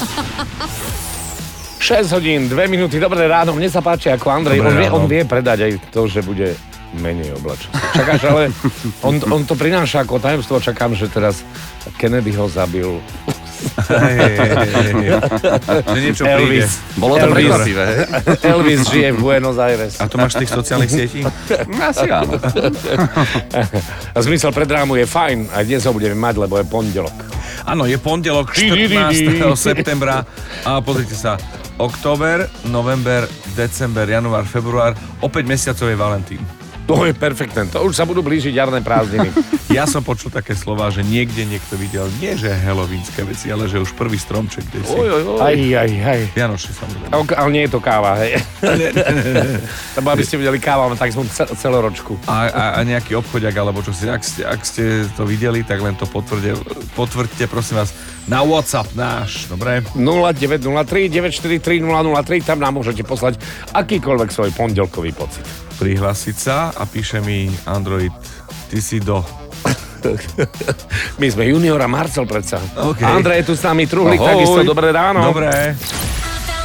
6 hodín, 2 minúty, dobré ráno, mne sa páči ako Andrej, on vie predať aj to, že bude menej oblačený. Čakáš, ale on to prináša ako tajomstvo, čakám, že teraz Kennedy ho zabil. Že niečo Elvis. príde. Bolo to prekvapivé. Elvis žije v Buenos Aires. A to máš tých sociálnych sietí? Asi áno. A zmysel pre drámu je fajn, aj dnes ho budeme mať, lebo je pondelok. Áno, je pondelok 14. septembra a pozrite sa, október, november, december, január, február, opäť mesiacov je Valentín. To je perfektné, to už sa budú blížiť jarné prázdniny. Ja som počul také slová, že niekde niekto videl, nie že halloweenské veci, ale že už prvý stromček kde si. Aj. Vianočný samozrejme. Ale nie je to káva, hej. Lebo aby ste videli káva, má takzvanú celoročku. A nejaký obchodiak, alebo čo si, ak ste to videli, tak len to potvrďte, prosím vás, na WhatsApp náš, dobre? 0903 943 003, tam nám môžete poslať akýkoľvek svoj pondelkový pocit. Prihlásiť sa a píše mi Android, ty si do... My sme Junior a Marcel predsa. Okay. Andrej je tu s nami, Truhlík, Ahoj. takisto, dobré ráno. Dobre.